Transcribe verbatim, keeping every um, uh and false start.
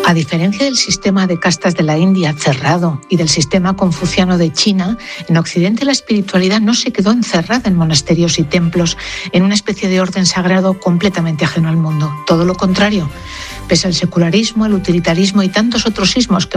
A diferencia del sistema de castas de la India cerrado y del sistema confuciano de China, en Occidente la espiritualidad no se quedó encerrada en monasterios y templos, en una especie de orden sagrado completamente ajeno al mundo. Todo lo contrario, pese al secularismo, al utilitarismo y tantos otros ismos que